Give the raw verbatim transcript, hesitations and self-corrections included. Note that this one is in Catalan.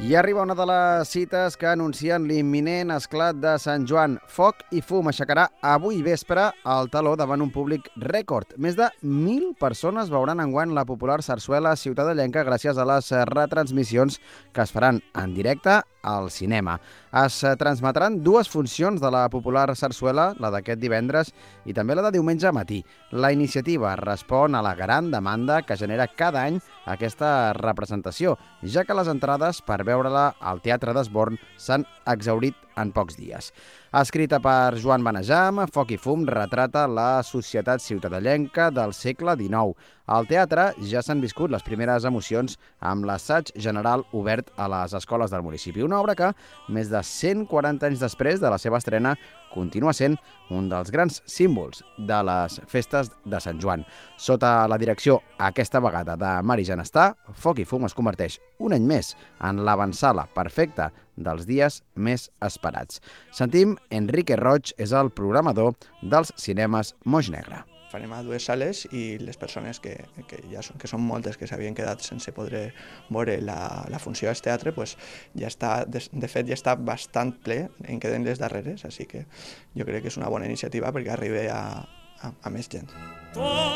I arriba una de les cites que anuncien l'imminent esclat de Sant Joan. Foc i fum aixecarà avui vespre el taló davant un públic rècord. Més de mil persones veuran enguany la popular sarsuela ciutadellenca gràcies a les retransmissions que es faran en directe al cinema. Es transmetran dues funcions de la popular sarsuela, la d'aquest divendres i també la de diumenge a matí. La iniciativa respon a la gran demanda que genera cada any aquesta representació, ja que les entrades per veure-la al Teatre d'Esborn s'han exhaurit en pocs dies. Escrita per Joan Benejam, Foc i fum retrata la societat ciutadellenca del segle dinou. Al teatre ja s'han viscut les primeres emocions amb l'assaig general obert a les escoles del municipi. Una obra que, més de cent quaranta anys després de la seva estrena, continua sent un dels grans símbols de les festes de Sant Joan. Sota la direcció, aquesta vegada, de Mari Genestà, Foc i fum es converteix un any més en l'avantsala perfecta dels dies més esperats. Sentim Enrique Roig, és el programador dels cinemes Moix Negre. Farem a dues sales i les persones que, que ja són, que són moltes, que s'havien quedat sense poder veure la, la funció al teatre, pues ja està, de, de fet ja està bastant ple, en queden les darreres, així que jo crec que és una bona iniciativa perquè arribi a, a, a més gent.